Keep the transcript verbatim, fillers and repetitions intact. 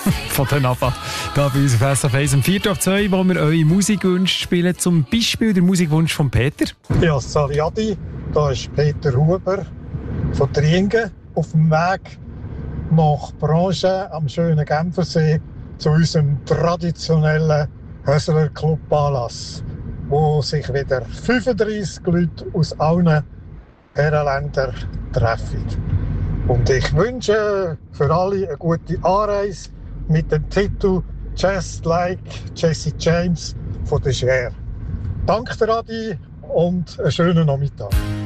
Von den Abba. Da bei uns auf S F eins um vier auf zwei, wo wir eure Musikwünsche spielen. Zum Beispiel der Musikwunsch von Peter. Ja, Saliadi, da ist Peter Huber von Triengen auf dem Weg nach Branche am schönen Genfersee zu unserem traditionellen Hösler Club Anlass, wo sich wieder fünfunddreissig Leute aus allen Herrenländern treffen. Und ich wünsche für alle eine gute Anreise mit dem Titel Just Like Jesse James von der Cher. Danke, Adi, und einen schönen Nachmittag.